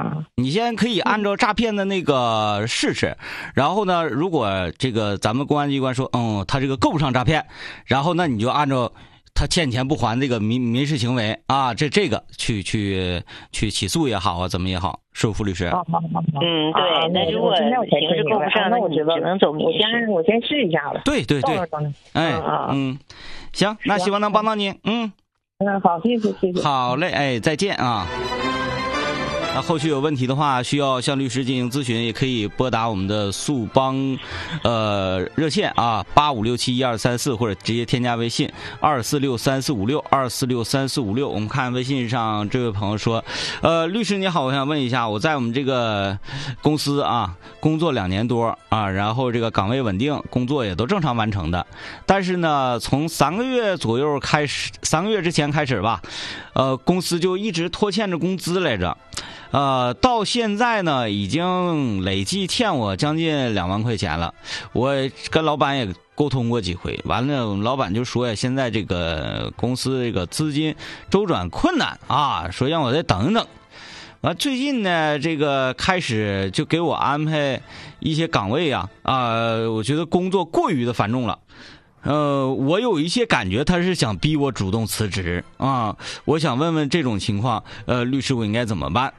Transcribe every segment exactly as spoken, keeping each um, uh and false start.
啊， 你先可以按照诈骗的那个试试，然后呢，如果这个咱们公安机关说，嗯，他这个够不上诈骗，然后呢，你就按照他欠钱不还这个民民事行为啊，这这个去去去起诉也好啊，怎么也好，是不傅律师？ 好好好， 嗯，对，那如果形形式够不上， 那我你只能走民我事。 先我先试一下子。 对对对，哎嗯，行，那希望能帮到你，嗯嗯，好，谢谢谢谢。 好嘞，哎，再见啊。那后续有问题的话，需要向律师进行咨询，也可以拨打我们的速帮，呃，热线啊，八五六七一二三四，或者直接添加微信二四六三四五六二四六三四五六。我们看微信上这位朋友说，呃，律师你好，我想问一下，我在我们这个公司啊工作两年多啊，然后这个岗位稳定，工作也都正常完成的，但是呢，从三个月左右开始，三个月之前开始吧，呃，公司就一直拖欠着工资来着。呃，到现在呢，已经累计欠我将近两万块钱了。我跟老板也沟通过几回，完了，老板就说呀，现在这个公司这个资金周转困难啊，说让我再等等。完，最近呢，这个开始就给我安排一些岗位啊，啊、呃，我觉得工作过于的繁重了。呃，我有一些感觉他是想逼我主动辞职啊。我想问问这种情况，呃，律师我应该怎么办？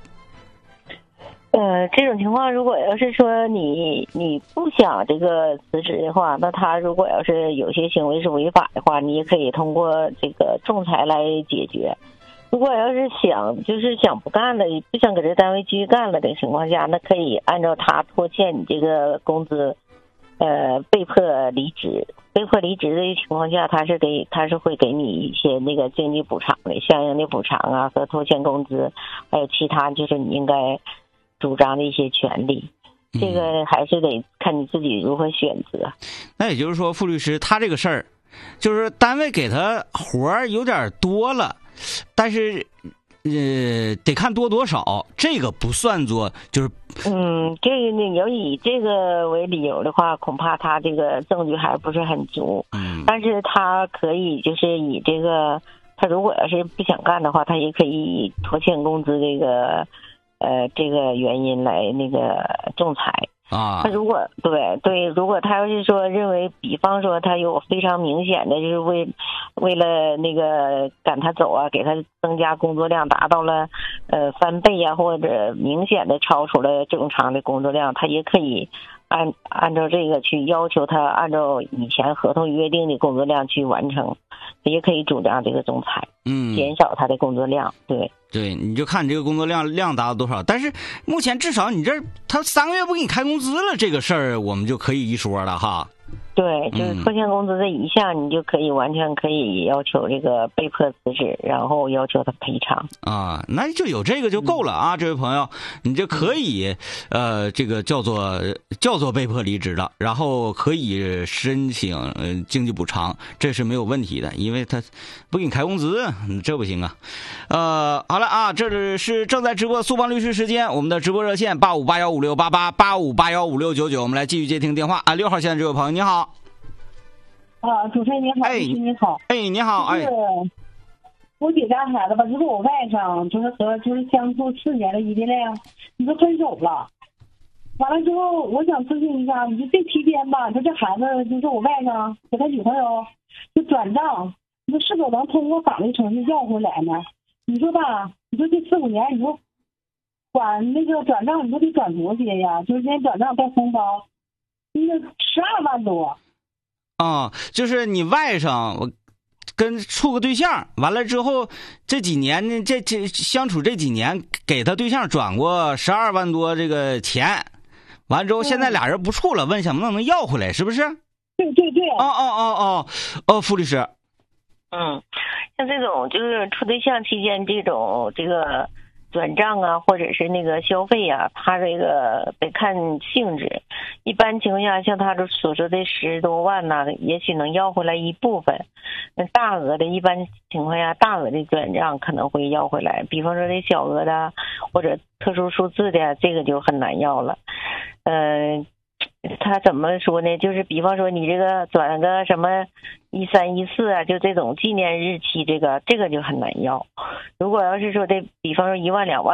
呃，这种情况，如果要是说你你不想这个辞职的话，那他如果要是有些行为是违法的话，你也可以通过这个仲裁来解决。如果要是想就是想不干了，不想搁这单位继续干了的情况下，那可以按照他拖欠你这个工资，呃，被迫离职。被迫离职的情况下，他是给他是会给你一些那个经济补偿的，相应的补偿啊和拖欠工资，还有其他就是你应该主张的一些权利，这个还是得看你自己如何选择。 那也就是说，傅律师他这个事儿，就是单位给他活儿有点多了，但是呃得看多多少，这个不算作就是嗯，这个你要以这个为理由的话，恐怕他这个证据还不是很足。 嗯， 但是他可以就是以这个，他如果要是不想干的话，他也可以以拖欠工资这个。呃，这个原因来那个仲裁啊。 他如果对对，如果他要是说认为，比方说他有非常明显的，就是为为了那个赶他走啊，给他增加工作量，达到了呃翻倍呀、啊，或者明显的超出了正常的工作量，他也可以按按照这个去要求他按照以前合同约定的工作量去完成，也可以主张这个仲裁， 嗯， 减少他的工作量，对。 对，你就看你这个工作量量达到多少，但是目前至少你这他三个月不给你开工资了，这个事儿我们就可以一说了哈。 对，就是拖欠工资这一项，你就可以完全可以要求这个被迫辞职，然后要求他赔偿啊，那就有这个就够了啊，嗯、这位朋友，你这可以呃，这个叫做叫做被迫离职了，然后可以申请呃经济补偿，这是没有问题的，因为他不给你开工资，这不行啊。呃，好了啊，这是正在直播速帮律师时间，我们的直播热线八五八幺五六八八八五八幺五六九九，我们来继续接听电话啊，六号线这位朋友你好。 啊，主持人你好，律师你好， 哎，你好，哎， 我姐家孩子吧，就是我外甥，就是和就是相处四年的异地恋，你说分手了，完了之后，我想咨询一下，你说这期间吧，你说这孩子就是我外甥和他女朋友就转账，你说是否能通过法律程序要回来呢？你说吧，你说这四五年，你说管那个转账，你说得转多些呀？就是先转账带红包，那个十二万多。 啊、哦，就是你外甥，我跟处个对象，完了之后这几年呢，这这相处这几年，给他对象转过十二万多这个钱，完了之后现在俩人不处了，问想不能要回来，是不是？ 对对对。 哦哦哦哦哦，傅律师。 嗯，像这种就是处对象期间这种这个转账啊，或者是那个消费啊，他这个得看性质。一般情况下，像他所说的十多万呢、啊，也许能要回来一部分。那大额的，一般情况下，大额的转账可能会要回来。比方说这小额的或者特殊数字的，这个就很难要了。嗯、呃。他怎么说呢？就是比方说你这个转个什么一三一四啊，就这种纪念日期，这个这个就很难要。如果要是说的，比方说一万两万。